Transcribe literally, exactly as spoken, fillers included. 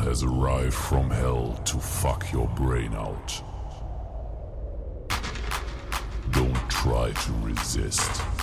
has arrived from hell to fuck your brain out. Don't try to resist.